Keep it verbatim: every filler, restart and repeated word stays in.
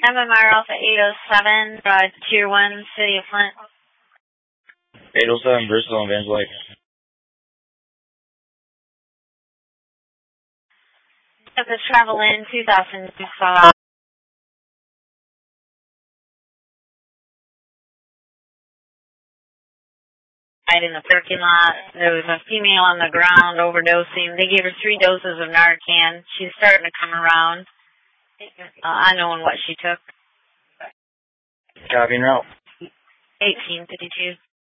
M M R Alpha eight oh seven, uh, Tier one, City of Flint. eight oh seven, Bristol and Vans Lake. Yep, it's travel in two thousand five. In the parking lot, there was a female on the ground overdosing. They gave her three doses of Narcan. She's starting to come around. Uh, unknown what she took. Copy and route. eighteen fifty-two.